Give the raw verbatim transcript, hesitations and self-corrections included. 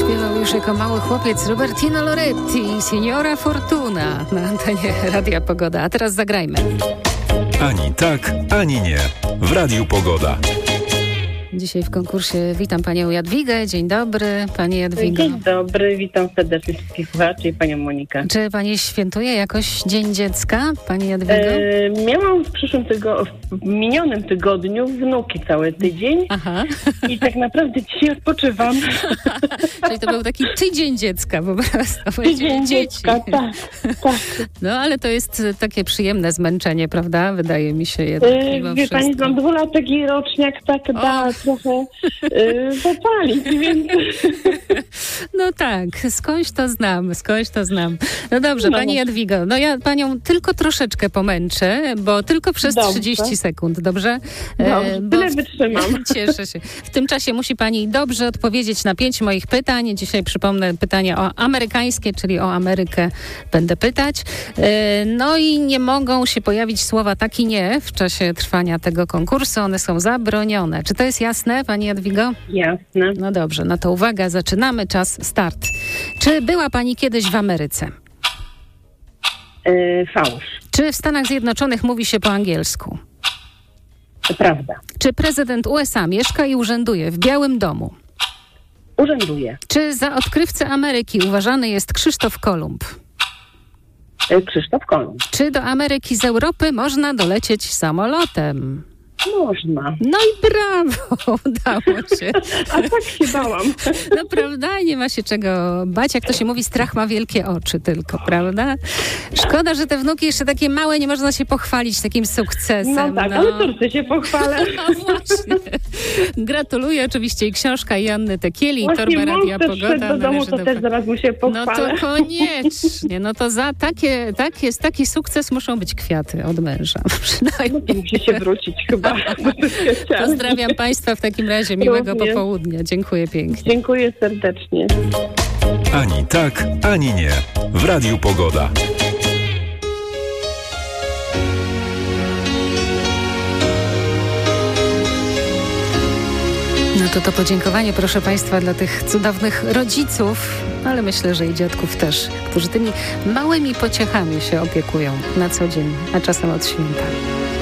Śpiewał już jako mały chłopiec Robertino Loretti i Signora Fortuna na antenie Radia Pogoda. A teraz zagrajmy. Ani tak, ani nie. W Radiu Pogoda. Dzisiaj w konkursie witam panią Jadwigę. Dzień dobry, pani Jadwigo. Dzień dobry, witam serdecznie wszystkich słuchaczy i panią Monikę. Czy pani świętuje jakoś Dzień Dziecka, pani Jadwigo? E, miałam w przyszłym tygodniu, w minionym tygodniu wnuki cały tydzień. Aha. I tak naprawdę dzisiaj odpoczywam. Czyli to był taki tydzień dziecka po prostu. Tydzień dziecka, tak, tak. No ale to jest takie przyjemne zmęczenie, prawda? Wydaje mi się jednak. E, wie pani, mam dwulatek i roczniak, tak da trochę e, zapalić, więc... No tak, skądś to znam, skądś to znam. No dobrze, no. Pani Jadwigo, no ja panią tylko troszeczkę pomęczę, bo tylko przez dobrze. trzydzieści sekund, dobrze? Dobrze, e, tyle wytrzymam. Cieszę się. W tym czasie musi pani dobrze odpowiedzieć na pięć moich pytań. Dzisiaj przypomnę pytania o amerykańskie, czyli o Amerykę będę pytać. E, no i nie mogą się pojawić słowa tak i nie w czasie trwania tego konkursu. One są zabronione. Czy to jest jasne, pani Jadwigo? Jasne. No dobrze, no to uwaga, zaczynamy, czas start. Czy była pani kiedyś w Ameryce? E, fałsz. Czy w Stanach Zjednoczonych mówi się po angielsku? To prawda. Czy prezydent U S A mieszka i urzęduje w Białym Domu? Urzęduje. Czy za odkrywcę Ameryki uważany jest Krzysztof Kolumb? E, Krzysztof Kolumb. Czy do Ameryki z Europy można dolecieć samolotem? Można. No i brawo, udało się. A tak się bałam. No prawda, nie ma się czego bać. Jak to się mówi, strach ma wielkie oczy tylko, prawda? Szkoda, że te wnuki jeszcze takie małe, nie można się pochwalić takim sukcesem. No tak, no. Ale córce się pochwalę. No właśnie. Gratuluję oczywiście i książka Joanny Tekieli, i torba Radia Pogoda. Do domu, to do... też zaraz mu się pochwalę. No to koniecznie. No to za takie, takie, taki sukces muszą być kwiaty od męża. Przynajmniej. No to musi się wrócić chyba. Pozdrawiam państwa w takim razie. Miłego Również. popołudnia. Dziękuję pięknie. Dziękuję serdecznie. Ani tak, ani nie. W Radiu Pogoda. No to to podziękowanie, proszę państwa, dla tych cudownych rodziców, ale myślę, że i dziadków też, którzy tymi małymi pociechami się opiekują na co dzień, a czasem od święta.